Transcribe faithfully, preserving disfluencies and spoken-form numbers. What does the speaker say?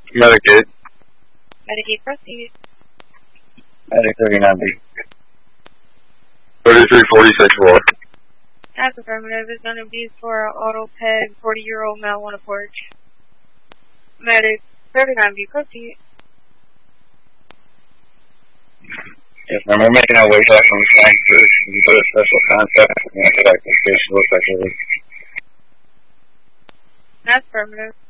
Medicaid. Medicaid, proceed. Medic thirty-nine B. thirty-three forty-six four. That's affirmative. It's going to be for an auto peg, forty-year-old male on a porch. Medic thirty-nine B, proceed. Yes, ma'am. We're making our way back from the flank first. We put a special contact and the activation looks like it is. That's affirmative.